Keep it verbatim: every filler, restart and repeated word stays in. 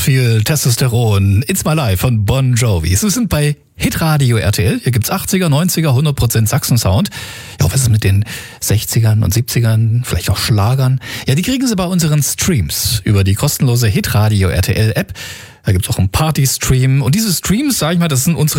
viel Testosteron. It's My Life von Bon Jovi. Sie sind bei Hitradio R T L. Hier gibt's achtziger, neunziger, hundert Prozent Sachsen-Sound. Ja, was ist mit den sechzigern und siebzigern, vielleicht auch Schlagern? Ja, die kriegen Sie bei unseren Streams über die kostenlose Hitradio R T L App. Da gibt's auch einen Party-Stream. Und diese Streams, sag ich mal, das sind unsere